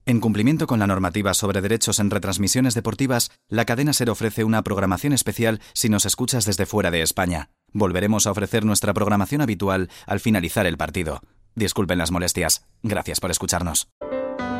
En cumplimiento con la normativa sobre derechos en retransmisiones deportivas, la cadena SER ofrece una programación especial si nos escuchas desde fuera de España. Volveremos a ofrecer nuestra programación habitual al finalizar el partido. Disculpen las molestias. Gracias por escucharnos.